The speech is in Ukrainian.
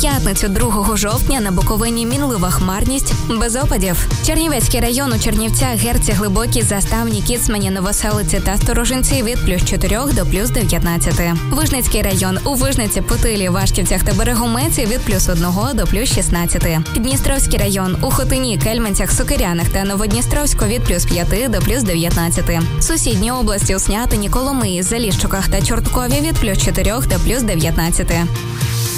п'ятницю 2 жовтня на Буковині мінлива хмарність, без опадів. Чернівецький район у Чернівцях, Герці, Глибокій, Заставні, Кіцмані, Новоселиці та Сторожинці від +4 до +19. Вижницький район у Вижниці, Путилі, Вашківцях та Берегометі від +1 до +16. Дністровський район у Хотині, Кельменцях, Сокирянах та Новодністровську від +5 до +19. Сусідні області у Снятині, Коломиї, Заліщуках та Чорткові від +4 до +19.